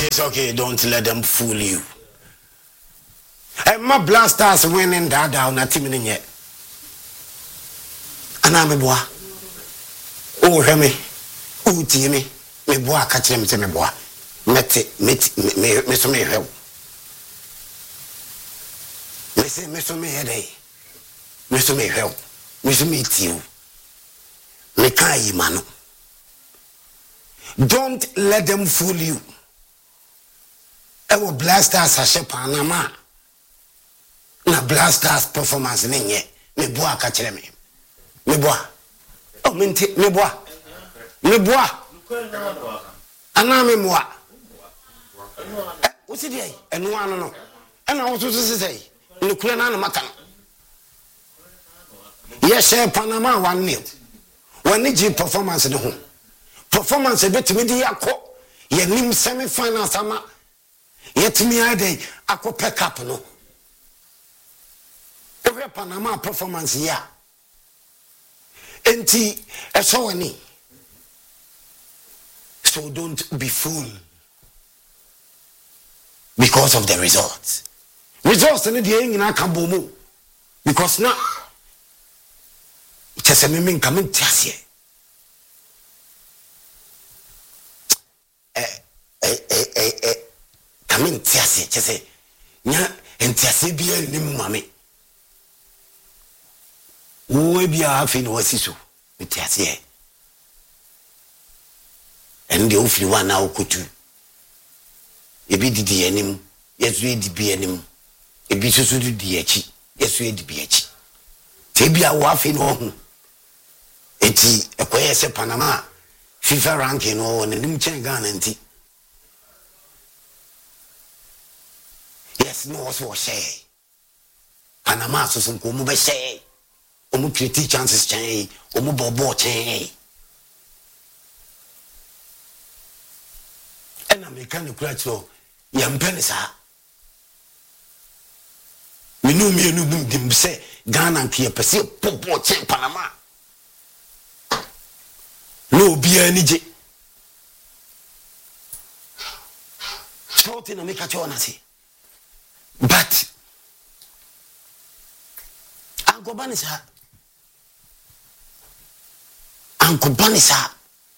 It's okay, don't let them fool you. And my blasters winning that down, not even yet. And I'm a boy. Oh, hear me. Oh, dear me. Me boy, catch him to me boy. Me, so me help. Me say, me so me headache. Me so me help. Me so meet you. Me can't man. Don't let them fool you. I will blasters a Panama. Na blasters performance nenye. Me boy catch me. Me boy. Oh, me boy. Me boy. Ana me boy. What's it here? And no. And I was to say, in the Kulanana Matan. Yes, Panama 1-0. When did performance in the home? Performance a bit mediocre. Ye nim semi-final sama. Yet me a day, I could pack up no. Every Panama performance, yeah. Enti, a so any. So don't be fooled because of the results. Results in the end in Akambomu. Because now, it's a meaning coming to us here. Coming to us here, just say, yeah, and Tiasibia Nim Mammy. Who be a half in Wasisu with Tiasia? And the awfully one now could you. A bit the enim, yes, we be enim. A bit so do the echi, yes, we be echi. Tabia waffin home. Eti a quay Panama, FIFA ranking or an Nimchen Gananti. Yes, no, was say. Panama so some come say. Omu pretty chances chain, omu bobo chain. And I'm a kind of crack so, yam penisa. We know me and you say, Ghana and Kia Pasi, Popo chain Panama. No beer any j. Short in a make a chonasi. But Uncle Banisa. Uncle Banisa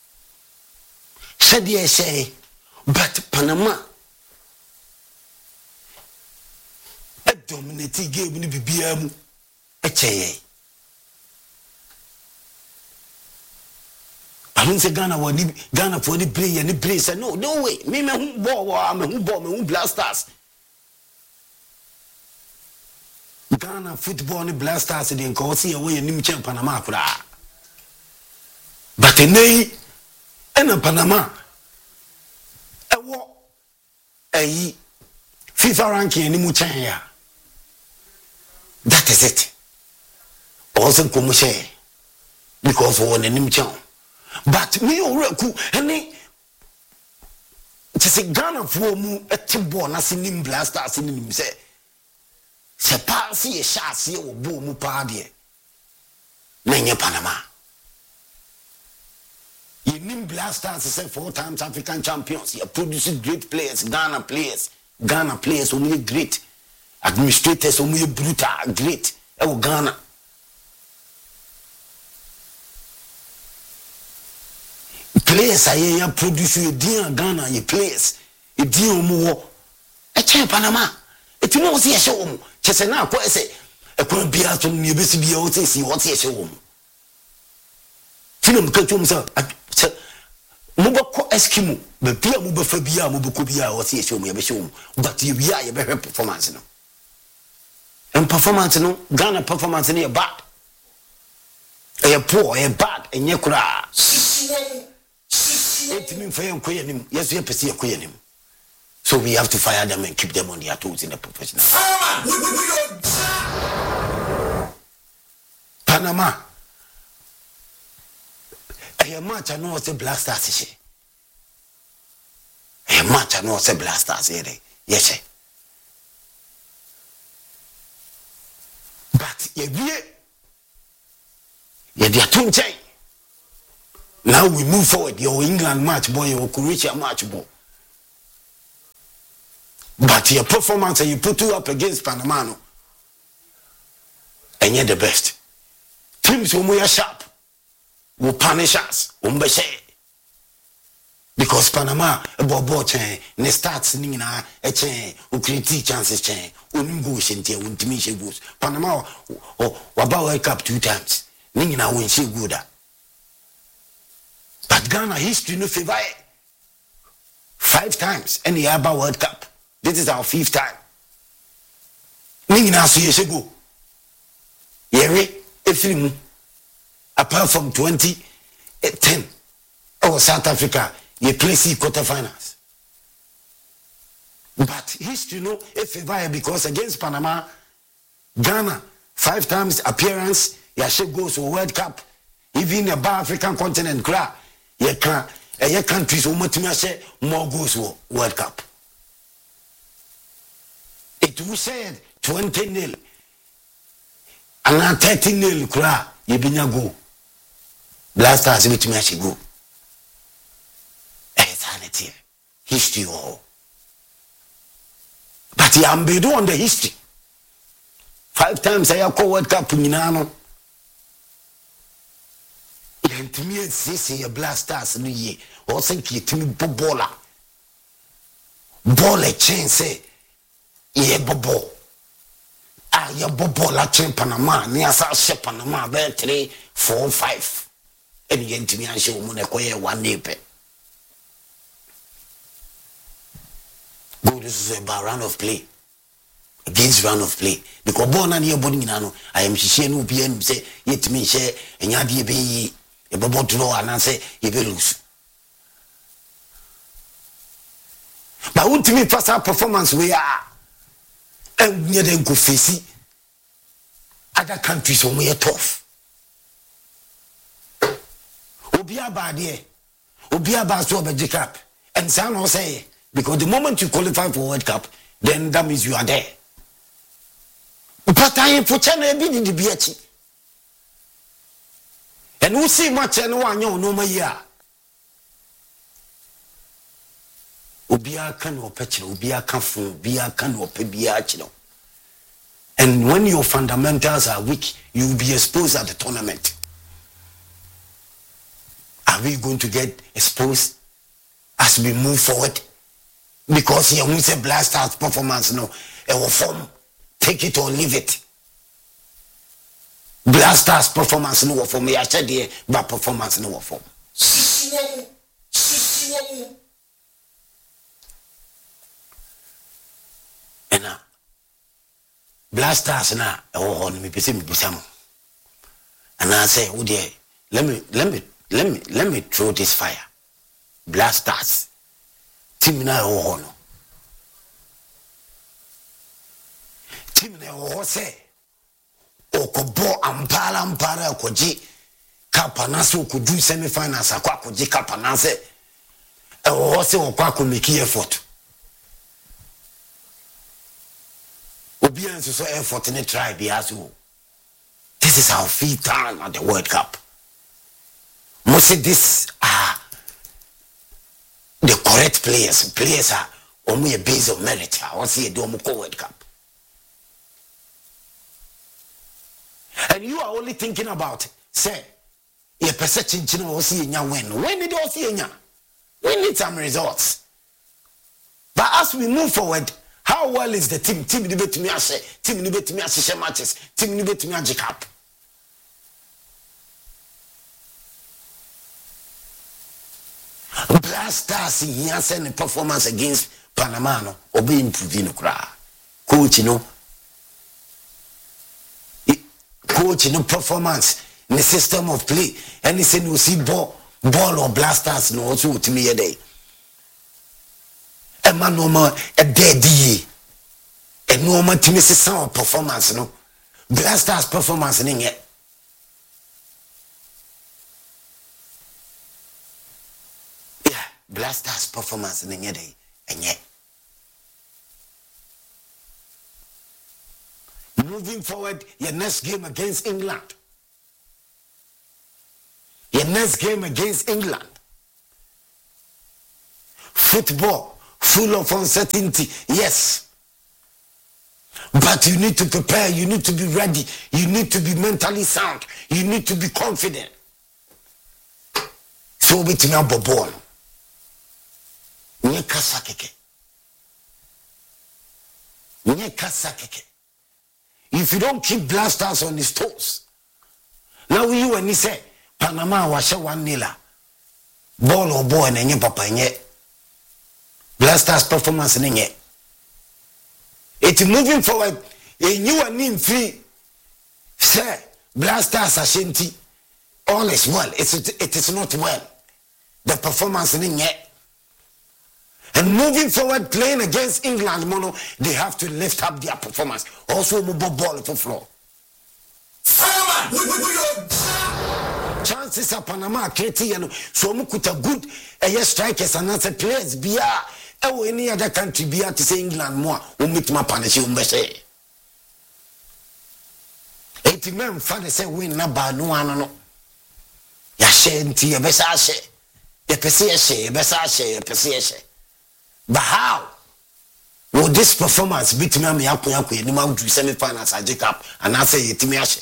said yes, say, but Panama a dominating game in the BBM a chair. I don't say Ghana for the play and the place. No way. Me who ball, I'm who ball, me who blasters. Ghana football and blasters in the see away and Nimchen Panama. But in a Panama, a war, a FIFA ranking and Nimuchaya. That is it. Also, Kumushe, because of one and Nimchen. But me already, and just a Ghana for mu a tibon as in him blasters in him say, Sepasi a chassis or boom party. Nanya Panama. You name blasters say 4 times African champions. You produce great players, Ghana players only great. Administrators only brutal, great. Oh, Ghana. Players I produce a dear Ghana, you players, a dear more. A champ Panama. It knows a show. Chesena, what I say, a could be out from your best be out see what's a show. Film cut himself. Mubako Eskimo, but Pia Mubafabia, Mubukubia, or see a show me a show. But you are a better performance. And performance, no Ghana performance in your bad. A poor, a bad, and your cry. Yes, we have to see a queen. So we have to fire them and keep them on their toes in the professional. Panama. A match I know what's a blasters. A match I know what's a blasters. Yes, but ye they are too chain. Now we move forward. Your England match, boy, your Croatia match, boy. But your performance and you put you up against Panama, no, and you're the best. Teams who are sharp will punish us. Because Panama, a bobo chain, ne starts nina, a chain, who create chances chain, who goes into Untimisha goes. Panama, or about World Cup 2 times. Nina win she good. But Ghana history no favor 5 times and the Abba World Cup. This is our 5th time. Nina see she go. Yere, a film apart from 2010 or South Africa. You play C quarterfinals. But history no favor because against Panama, Ghana 5 times appearance, Yashe goes to World Cup. Even the African continent, you countries who more goes to World Cup. It was said 20-0 and 13-0 you be go. Blasters with me go. History all. But he am bedo on the history. 5 times I call World Cup Minano. To me, see a blasters no ye. Or think you to me bola. Ball a chain say ye bobo. Ah, ya bobo la chain Panama, near South Panama, bear 3, 4, 5. And yen to me and show Monaco 1 day. Go, this is about round of play. Against round of play. Because born and your body, I am she no PM say, yet me share, and yadi be a bobo draw and answer, you will lose. But ultimate first performance we are, and near them go face other countries when we are tough. Obia bad here, Obia bad so by Jacob, and San Jose. Because the moment you qualify for World Cup, then that means you are there. But I am for China be in the BH. And we see much and one no more year. Ubia can or petch, Ubia can for Bia can or Pebiachino. And when your fundamentals are weak, you will be exposed at the tournament. Are we going to get exposed as we move forward? Because here we say Blasters performance no, it will form. Take it or leave it. Blasters performance no form. I said here, but performance no form. And now, Blasters now, oh, me pese me busam. And I say, oh dear, let me throw this fire. Blasters. Team na ho no. Team na ho say okobo ampara okoji kapanase okodu semi finals akwa okoji kapanase ho say okwa ko make effort. Obi an so effort ne try be as well. This is our 5th time at the World Cup. Most this the correct players are only a base of merit. I want to see a Domo World Cup. And you are only thinking about, say, a perception or see in your win. When did you see in your? We need some results. But as we move forward, how well is the team? Team debate me as team debate me as matches, team debate me as Cup. Blasters here send a performance against Panama no obe improving kra. Coach no performance in the system of play. Anything you see ball or Blasters no also to me a day. A man no more a dead and no more to miss some performance no. Blasters performance in it. Blasters performance in the day and yet moving forward your next game against England football full of uncertainty. Yes. But you need to prepare, you need to be ready, you need to be mentally sound, you need to be confident. So we can have a ball. If you don't keep Blasters on his toes, now you and he say Panama was 1-0. Ball or boy and any papa yet. Blasters performance in it. It's moving forward. A new and in free. Sir, Blasters Ashanti. All is well. It is not well. The performance in it. And moving forward, playing against England, Mono, they have to lift up their performance. Also, move ball for floor. Chances of Panama creating so much good strikers and answer players. Be any other country be to say England more. Meet my punish you. Say 80 men father say win na ba no ano. Ya share nti ya besa share. Ya pese share, ya besa share, ya pese share. But how will this performance beat me am yakun ni ma do semi finals at Jacob and I say yetimi ahye.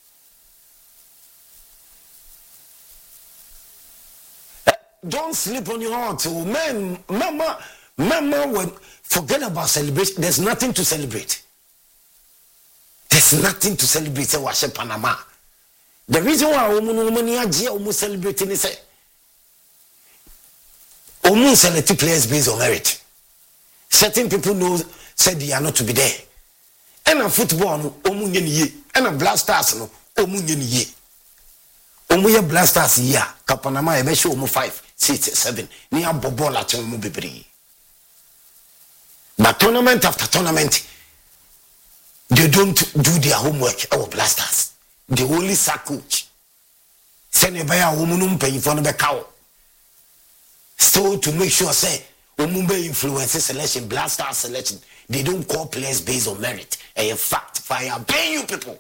Don't sleep on your heart. Mama, when forget about celebration. There's nothing to celebrate. There's nothing to celebrate. Say Washe Panama. The reason why Omu celebrating is Omu select players based on merit. Certain people know said they are not to be there. And a football Omu ye, and a Blasters no Omu ye. Omu Blasters here. Kapanama ebe show Omu 5, 6, 7. Ni a bobola to Omu bibiri. But tournament after tournament, they don't do their homework. Our Blasters, they only sack coach. Send a buyer woman pay for the cow. So to make sure say Umumbe influences selection, Blasters selection. They don't call players based on merit. A fact, fire pay you people.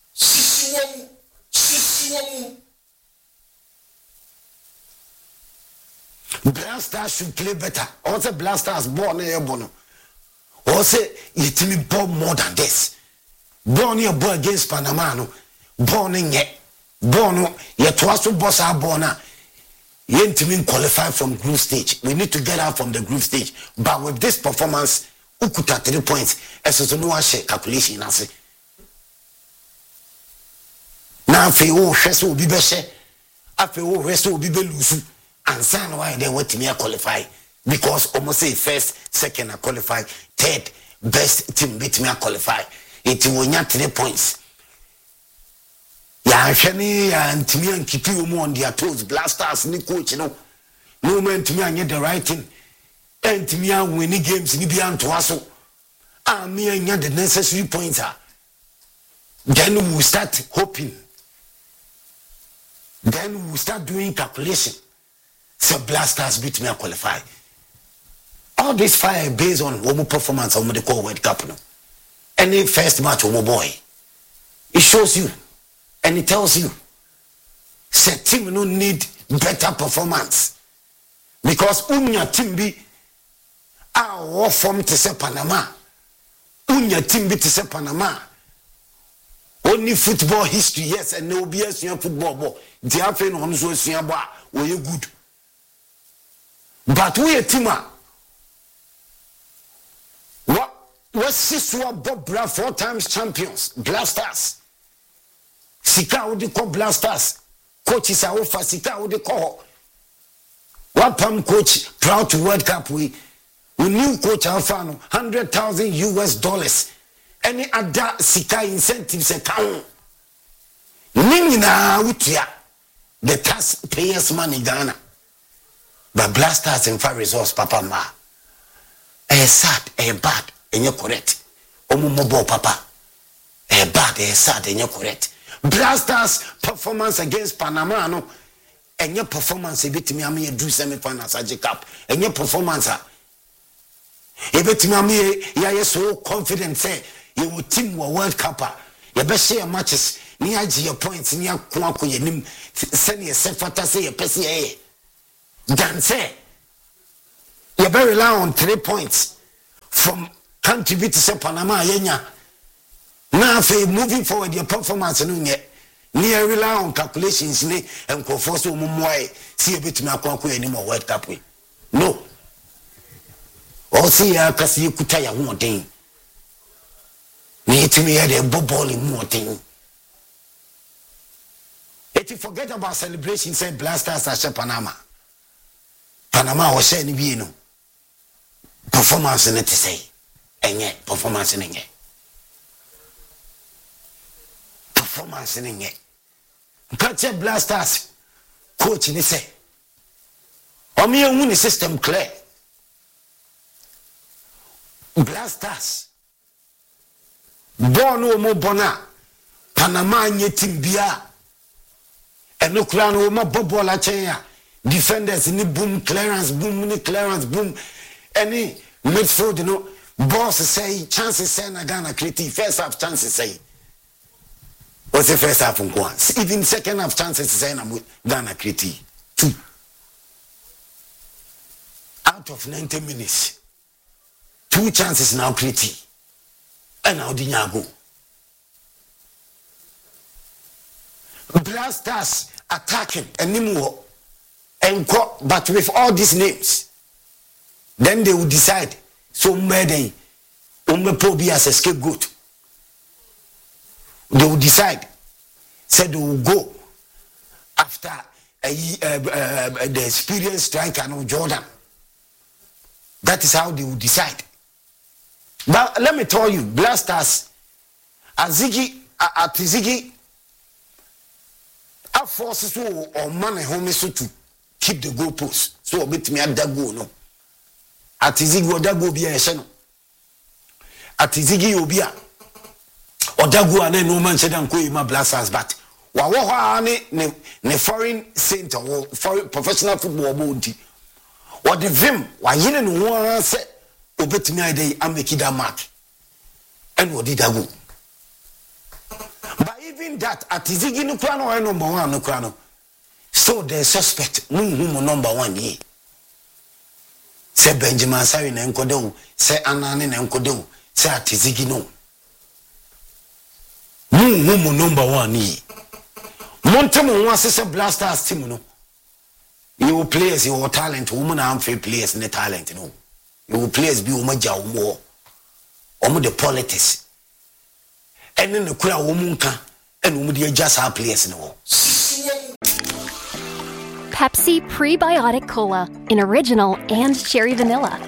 Blasters should play better. Also, Blasters born a bono. Also, you born more than this. Born your boy against Panama, no. Born in yet. Born yet was to boss our borna. You team qualify from group stage. We need to get out from the group stage. But with this performance, who could have 3 points? As a no share calculation, I say. Now, if you rest will be better, after you rest will be lose. And sign why they want to qualify. Because almost say first, second, I qualify, third, best team beat me, I qualify. It will not 3 points. Ya Shani and Timmy and keep you on their toes, Blasters, ni coach, you know. No man to me, I get the right thing. And to me, I winning games in Ibian to us. And me, I get the necessary points. Then we will start hoping. Then we will start doing calculation. So Blasters beat me, I qualify. All this fire based on Omo performance on the call World Cup. No? Any first match, Omo boy, it shows you and it tells you, say team no need better performance because unya team be our form to say Panama, unya team be to say Panama. Only football history, yes, and no BS your football ball. The happen on so siamba, were you good? But we a teamer. What Siswa Bob Bra 4 times champions, Blasters. Sika would call Blasters. Coaches are over Sika would call. What Pam coach proud to World Cup we new coach Alfano $100,000. Any other Sika incentives account. Ningina Utia the taxpayers money Ghana. But Blasters in far resource Papa Ma. Sad, bad. And you're correct. Omumobo papa. Bad, sad, and you're correct. Blasters performance against Panama, no. And your performance, a bit me, I mean, do semi-finals at Jacob. And your performance, a bit me, you are so confident, say, you will team World Cup. You best share matches, near your points, near Kwaku, you send your self say, a PCA. Dan say, You better rely on 3 points from country to say Panama yenya. Now for moving forward your performance no yet. Near rely on calculations and conforce mumway see a bit me akwanko anymore World Cup we. No. All see ya kasi you could tire one thing. Need to me had a ball in more thing. If you forget about celebration, say Blasters at Panama. Panama was saying no performance in it to say. And yet performance in it. Performance in it. Catch Blasters coach in say. Omi win the system clear. Blasters. Born no more bona. Panama nye team bia. And no crown no more bobola chenya. Defenders ni boom clearance boom. Any midfield no boss say chances say na Ghana creative first half chances say. What's the first half once? Even second half chances say na Ghana creative 2. Out of 90 minutes. 2 chances now creative. And now Dinyago. Blasters attacking and Nimuo and but with all these names, then they will decide. So many Umbepobi as a scapegoat. They will decide. Said they will go after the experienced striker no Jordan. That is how they will decide. But let me tell you, Blasters, Atizigi, our forces or money home so to keep the goalposts. So a bit me at that goal, no. Atizigi or that go be a channel. Atizigi obia or that go and then no man said I'm going my Blasters, but ne foreign center or foreign professional football bounty. Or the Vim, why you didn't want to say. Obet me day I make that mark. And what did I go? But even that at Izigi no krano or number 1 no krano. So the suspect number 1 ye. Say Benjamin Sari na enkodo, say Anani na enkodo, say at Izigi no. Number 1 ye. Montemo wants say Blasters team no. You players, you talent, woman and free players in the talent no. You will players be umaja umo the politics. And then the kura umunka and umudi just our players no. Pepsi Prebiotic Cola in original and cherry vanilla.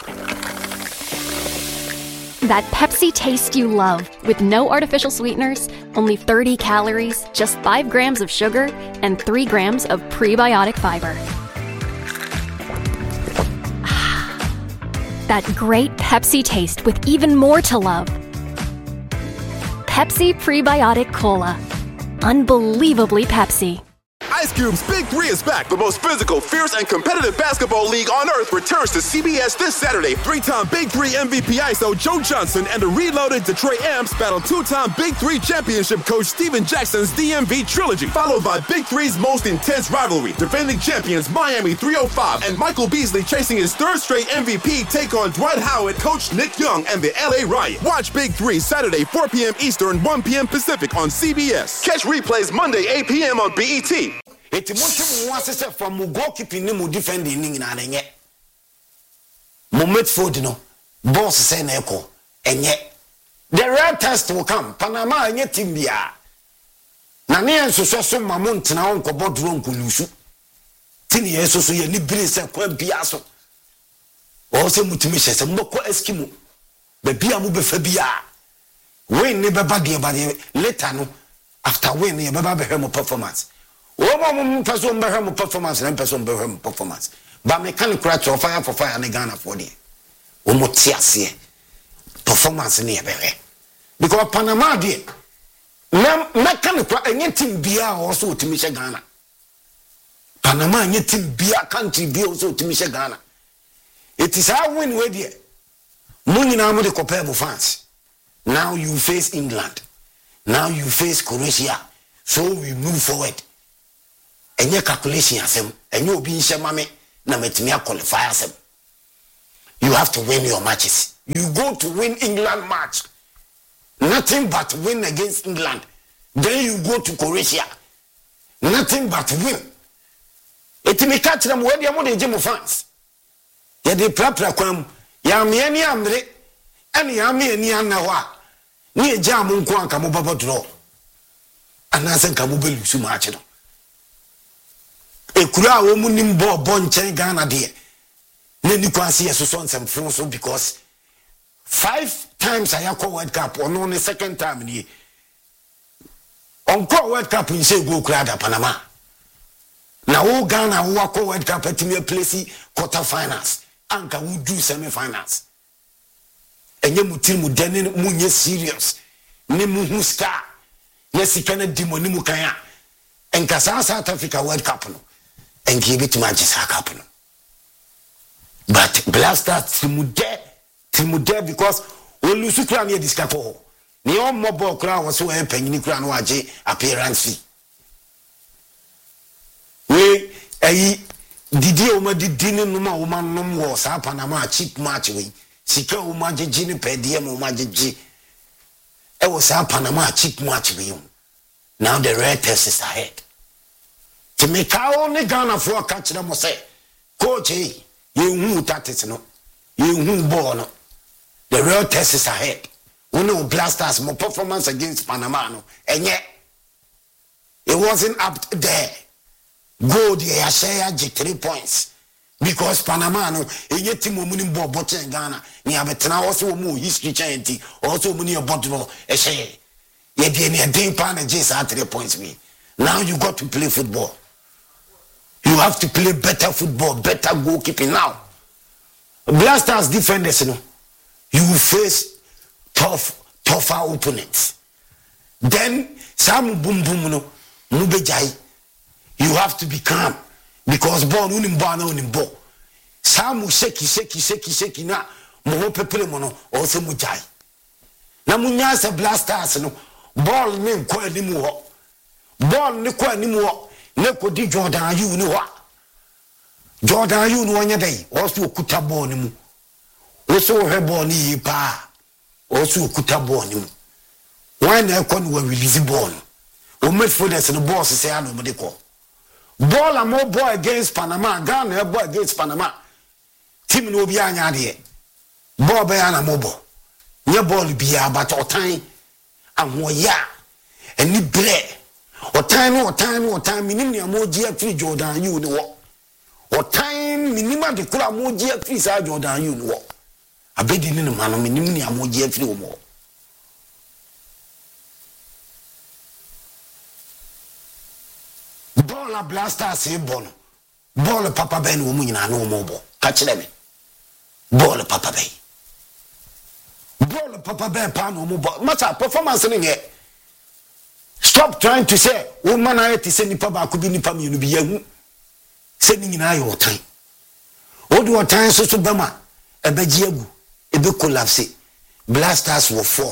That Pepsi taste you love with no artificial sweeteners, only 30 calories, just 5 grams of sugar, and 3 grams of prebiotic fiber. That great Pepsi taste with even more to love. Pepsi Prebiotic Cola. Unbelievably Pepsi. Ice Cube's Big 3 is back. The most physical, fierce, and competitive basketball league on earth returns to CBS this Saturday. 3-time Big 3 MVP ISO Joe Johnson and the reloaded Detroit Amps battle 2-time Big 3 championship coach Steven Jackson's DMV trilogy, followed by Big 3's most intense rivalry. Defending champions Miami 305 and Michael Beasley chasing his 3rd straight MVP take on Dwight Howard, coach Nick Young, and the LA Riot. Watch Big 3 Saturday 4 p.m. Eastern, 1 p.m. Pacific on CBS. Catch replays Monday 8 p.m. on BET. Eti monte mo asese from mo goalkeeping ni mo defending ni na enye. Mo midfield no boss say na eko enye. The real test will come. Panama enye team bia. Na ne enso so ma mo ntena on ko bodro nkulusu. Tini yeso so ye ni biri se kwa bia so. O se mutimi hye se mo ko eskimo. Be bia mo be fa bia. Win ne beba de ba later no after win ne beba be hwe mo performance. One person be performance and person be performance. But mechanic crash or fire for fire and Ghana for the Omotiasie performance near be. Because Panama did mechanic crash and team Bia also to Misha Ghana. Panama and team Bia country be also to Misha Ghana. It is our win with you. Munina de compare fans. Now you face England. Now you face Croatia. So we move forward. Enye calculation asem enye obi nhye mame na metimi qualify asem You have to win your matches. You go to win England match, nothing but win against England. Then you go to Croatia, nothing but win. It may catch them where they are more than Jim fans. Ya de prapra kwam ya me ni amre ene ya me ni anawa ni eja mo nko anka mo baba draw anase nka mo belu su ma ache no ekura a wo mu nim bo nchen Ghana de na ni kwase yeso so nsem fun so because 5 times I call World Cup ono ne second time ni on call World Cup in say go kura da Panama na wo Ghana wo call World Cup atime place quarter finals anka we do semi-finals. Enye mutimu deni munye serious. Ni muhu star. Yesi kene dimo ni mukanya. Enka South Africa World Cup no. Enki biti Manchester Cup no. But Blasters timude because olusu kura ni ediska ko. Ni on mobo kura waso empanyini kura no aje appearance fee. We ayi Didi oma didi ni numa oma nomu sa Panama cheap match we. Sika oma jeji ni pediem oma jeji. E was sa Panama cheap match we. Now the red test is ahead. To make our only Ghana for catch them say, Coach, you who that is no, you who born. The real test is ahead. We know Blasters more performance against Panama no, and yet it wasn't up there. Go there, share 3 points because Panama no enye team omuni bo boche Ghana ni abetena also mu history change also muni obodro e share ye de ne den pa na just 3 points me. Now you got to play football. You have to play better football, better goalkeeping now. Blasters defenders no, you will face tougher opponents. Then some boom no mubejai. You have to be calm because ball unim ball. Some shake na mo pepele mono o se mujai. Na munya se Blasters no ball ni nko animu ho. Ball ni ko animu ho ne ko di Jordan Ayew ni ho. Jordan Ayew no nya dai o so okuta ball ni mu. O so he ball ni pa. O so okuta ball ni mu. Why na ko no release ball. O midfielders no ball se anu mo de ko. Ball a more boy against Panama. Ghana boy against Panama. Team no be anya de. Ball be ana mobo. Nye ball be but o time and wo ya. Eni bre. O time minim ni amoji afri Jordan Ayew ni wo. O time minima de kula amoji afri sa Jordan Ayew ni wo. Abedi ni no minim ni amoji afri wo mo. Ball Blasters e ball. Ball Papa Ben wo munyina no mobo. Catch them. Ball Papa Ben. Ball Papa Ben pa no mobo. Matter performance ni here. Stop trying to say woman I to say nipa ba ko bi nipa mi no bi yahu. Say ni nyina ayo tan. Odu otan so bema e beji agu. E be collapse. Blasters will fall.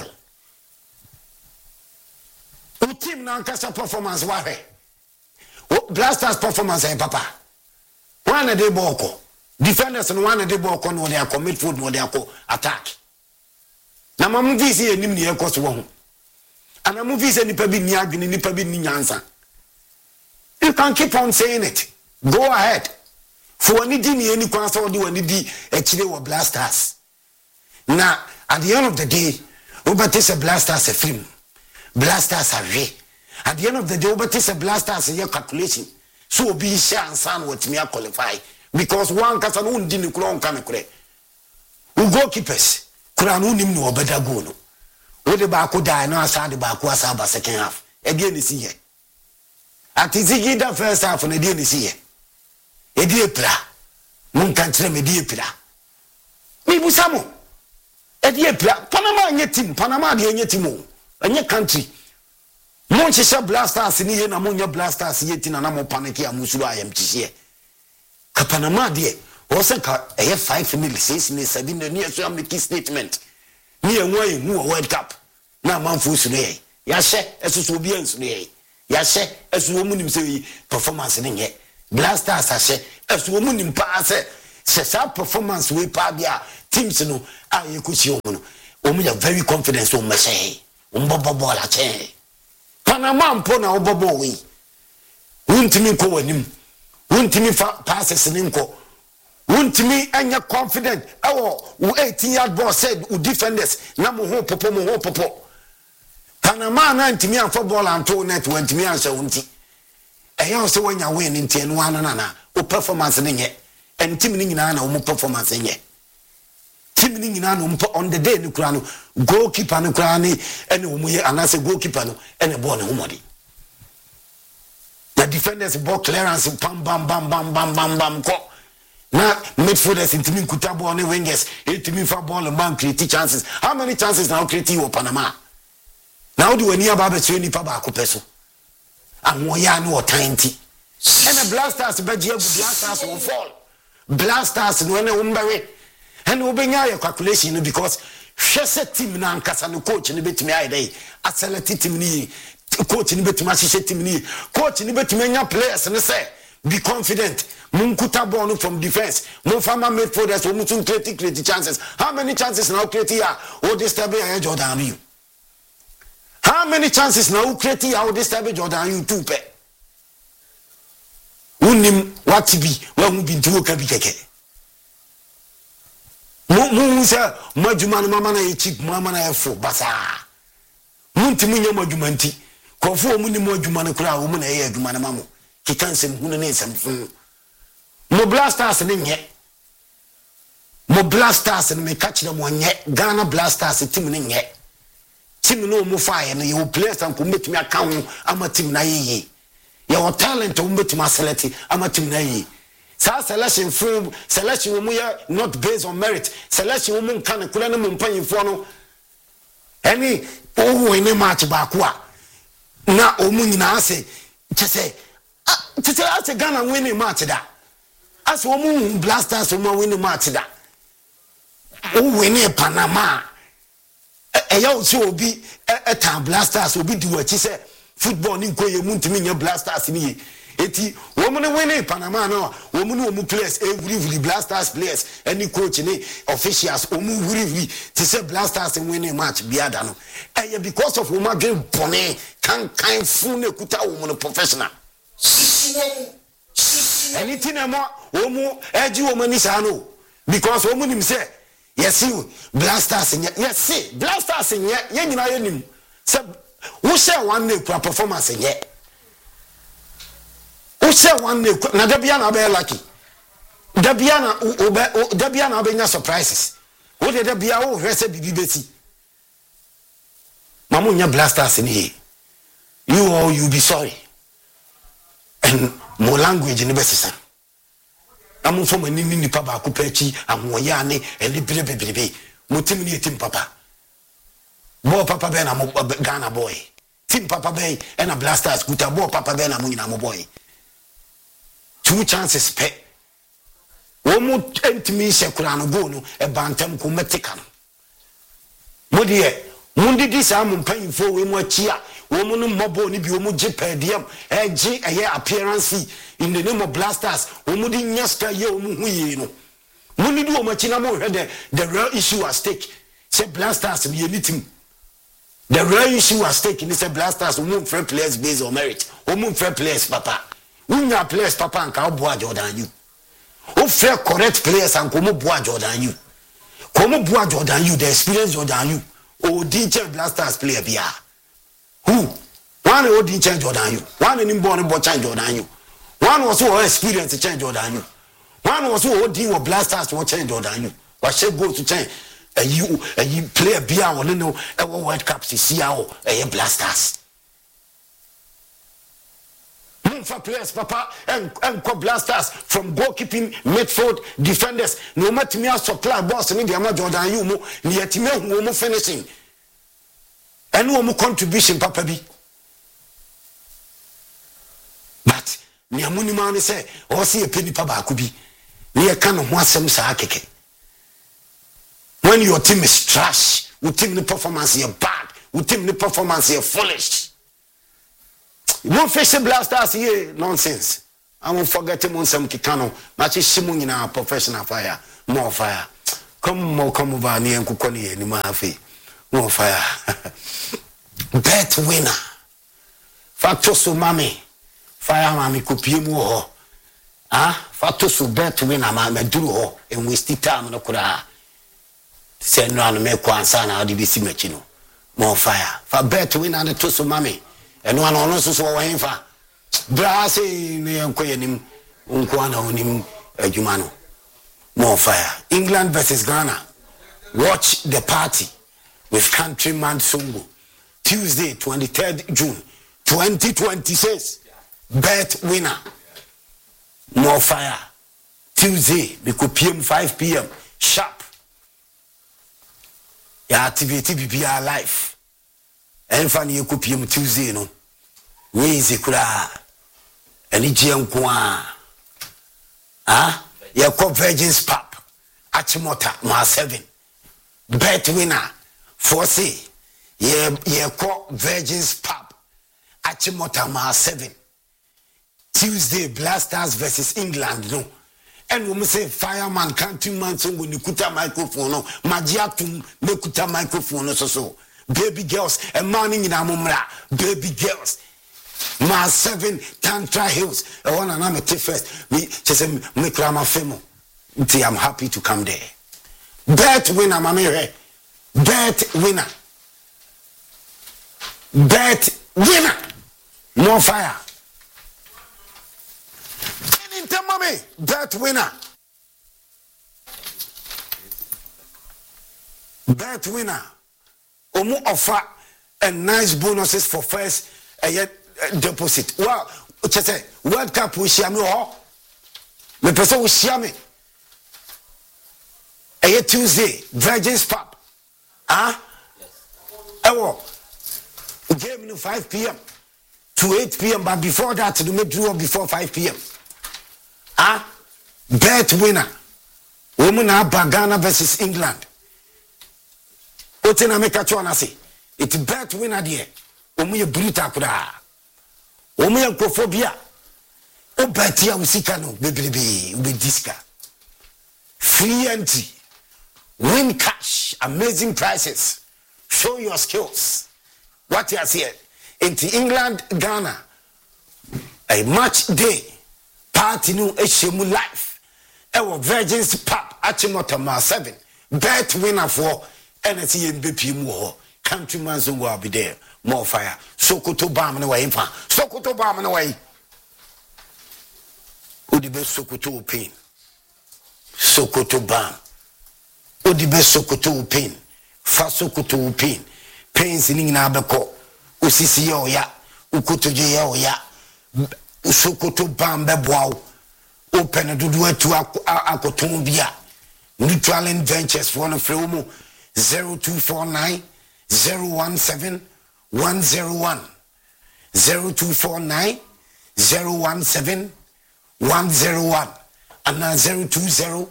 O team na nkasa performance wa he. Blasters performance and papa. One a day boko. Defenders and one a day boko no they are commit food no they are attack. Na mamuvi si enim ni ekos wo ho. Ana movie se nipa bi ni agni nipa bi ni nyansa. You can keep on saying it. Go ahead. For any di ni any kwan so di wani di ekire wo Blasters. Na at the end of the day, obate se Blasters a film. Blasters are re. At the end of the day, obate Blasters your calculation. So be chance and what me qualify because one kasa no ndi ni kura onka me kure. U goalkeepers kura no nim no obeda goal no. O de ba ko die no asa de ba ko asa ba second half. Again is here. At izigi the first half na dey is here. E dey pra. Mun kan tire me dey pra. Me busamo. E dey pra. Panama nye team, Panama dey nye team o. Enye country. Monchesha Blasters ni ye na monya Blasters yeti na mo panic ya musuru ayam chihie. Ka Panama de o se ka 5 mil 6 mil 7 ni so make statement. Ni enwa hu World Cup. Na manfo suru ye. Ya hye esusu obi ansuru ye. Ya hye esu omunim se performance ni ye. Blasters hye esu omunim pa se Sesa performance we pa bia teams no a yekuchi omo no omo ya very confident o mese ombobo ball a che Panama mpo na obobo we wuntimi ko wanim wuntimi passes ninko wuntimi anya confident awo 18-yard ball said u defenders na mo ho popo Panama na ntimi an football anto net wantimi an sha wunti eya so wanya win nti enu anu na o performance ne nye and team ni nyina na o performance nye team ni nyina no on the day ni kura no goalkeeper no kura ni ene o mu ye anase goalkeeper no ene ball ne humodi the defenders ball clearance bam ko na midfielders intimi kuta ball ne wingers intimi fa ball man create chances. How many chances now create you Panama now do any aba be three nipa ba ko peso anwoya no otanti ene blasters be je blasters will fall blasters no ene umbawe ene obenya your calculation no because hwese team na ankasa no coach ni betimi ayde accelerate team ni coach ni betimi ahye team ni coach ni betimi anya players ne say be confident munkuta ball from defense mo farmer midfielders wo mutun create chances. How many chances now create here o this time here Jordan you how many chances now create here o this time Jordan you two pe unim what be when we been to ka bi keke mu say majuma no mama na e cheap mama na e fo basa muntimi nya majuma nti kofo mu ni majuma no kura wo mu na e aduma na mamo kitansem hunu ne nsem mo blasters ne nye mo blasters ne me catch them wonye Ghana blasters team ne nye team no mo fire no you players an ko metimi aka ho ama team na yeye your talent o metimi select ama team na yeye sa selection from selection mo ya not based on merit selection mo nka ne kula ne mo mpanyimfo no any o win match ba ko a na o mu nyina ase chese ase Ghana winning match da as o mu blasters o mu winning match da o winning Panama eya o so obi eta blasters obi di wachi se football ni nkoye mu ntimi nya blasters ni ye eti wo mu ne winning Panama no wo mu no mu players every blasters players any coach ni officials o mu wuri ti se blasters winning match biada no eya because of wo ma dwen bone kan fu ne kuta wo mu no professional anything amo omu eji omani sa no because omu nim say yes blasters yes blasters ye nyina ye nim say wo share one day performance ye wo share one day na dabia na be lucky dabia na obenya surprises wo de dabia wo hwese bibi beti mamu nya blasters ni you be sorry and more language in the best. I'm from a nini papa kupechi, and Moyane, and the baby. Mutimini Tim Papa. Bo Papa Ben, I'm a Ghana boy. Tim Papa Bay and a blasters, good a bo Papa Ben, I'm a boy. 2 chances pay. Womu entimi sekurano gono, a bantam kumetikan. Modie, Mundi this am paying for we more chia. Woman mobo ni bi omu je pedium eji eye appearance in the name of blasters omu di nyaska ye omu huye no muni di omu china mo hwede the real issue at stake say blasters be anything the real issue at stake ni say blasters omu fair players based on merit omu fair players papa unya players papa anka obo Jordan you o fair correct players anka omu bo Jordan you komu bo Jordan you the experience Jordan you o DJ blasters player bia who one who didn't change Jordan you one in born but change Jordan you one was who experience to change Jordan you one was who deal with blasters to change Jordan you but she go to change you play a beer or no World Cup to see how blasters for players papa and blasters from goalkeeping midfield defenders no matter me supply boss ni dia ma Jordan you mo ni yetime hu mo finishing and no more contribution papa bi but ni amuni man say o see a penny papa akubi ni e kan ho asem sa akeke when your team is trash your team the performance is bad your team the performance is foolish you won't face blasters here nonsense I won't forget him on some kikano. Machi shimun in our professional fire. More fire. Come over near Kukoni and Mafi. More fire. Bet winner. Factoso mami. Fire mami kupimu. Factoso bet winner mama duro. And we still time no kura. Send no me kwansana odi bisi mechino. More fire. For bet winner and toso mami. And one on also so wainfa. Brase ne enkoyenim unkwana onim adwumano. More fire. England versus Ghana. Watch the party with Countryman Songo. Tuesday, 23rd June, 2026. Bet winner. More fire. Tuesday, we could PM 5 p.m. Sharp. Ya activate BBR live. And funny you could PM Tuesday, no. Where is it? Any GM you call Virgin's Pub. Achimota, ma 7. Bet winner. 4C. You call Virgin's Pub. Achimota, ma 7. Tuesday, Blasters versus England, no. And when we say fireman, Countryman, so when you kuta microphone, no. Magiatum, me kuta microphone, no, so. Baby girls, a morning in Amumra. Baby girls. Ma 7 Tantra Hills. I want to name it first. We just make Rama Femo. I'm happy to come there. Bet winner, mamere. Bet winner. Bet winner. More fire. Mommy. Bet winner. Bet winner. Omu offer a nice bonuses for first deposit. Well, say World Cup we share me ho. Me person we share me. Tuesday, Virgin's Pub. Game 5 p.m. to 8 p.m. But before that, you make draw before 5 p.m. Bet winner. Woman Ghana versus England. Oten America chwana say. It's bet winner there. Omu ye bruta kuda. Omu ye kophobia. O bet ya usika no bebrebe ube diska. Free entry. Win cash. Amazing prices. Show your skills. What you are saying? Into England, Ghana. A match day. Party no Eshemu life. Ewo Virgin's Pub. Achimota ma 7. Bet winner for NSC and BP more. Countryman so will be there. More fire. Sokoto Bam no way. Sokoto Bam no way. Udibe Sokoto pain. Sokoto Bam. Udibe Sokoto pain. Fa Sokoto pain. Pains in Nabako. Usisi ya. Ukoto ya. Sokoto Bam bebow. Open do to Akotombia. Neutral Ventures for the Flomo 0249 017 101 0249 017 101 and now 020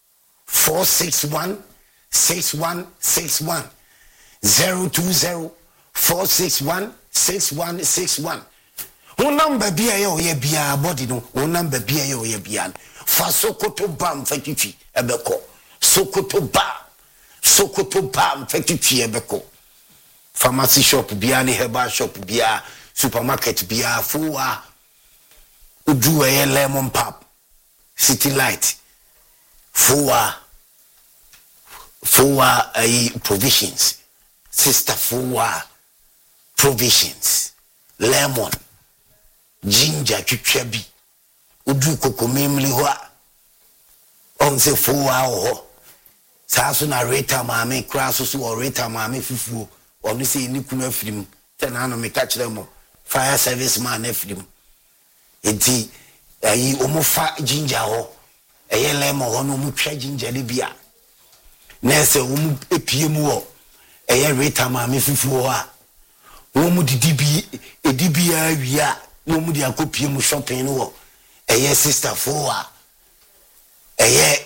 461 6161 020 461 6161. One number be a bia body no. One number be a bia. For Sokoto Bam Fetichi Ebeko. Sokoto Bam Fetichi Ebeko. Pharmacy shop bia ni herbal shop bia. Supermarket bia fuwa. Udu a lemon pop. City light. Fuwa a provisions. Sister fuwa provisions. Lemon. Ginger chichabi. Udu koko memli hoa. Onse fuwa ho. Sasu na reta mame. Krasu su o reta mame fufu. Oni se ni kuna film. Tena ano me catch them. Fire service man film. Eti ayi omofa ginger ho. Eye lemon ho no mu twa ginger le bia. Nese omu epie mu ho. Eye reta mame fufu ho a. Omu dibi ya wia. No mu dia kopie mu shopping no. Eye sister fowa. Eye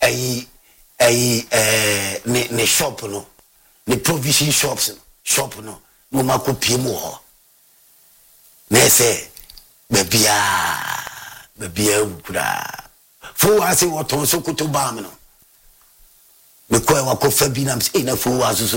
ne shop no. Ne provision shops shop no. No ma kopie mu ho. Nese bebia bia kura fo ase woton so kuto bam no me ko wa ko fa bi na me say na fo wa so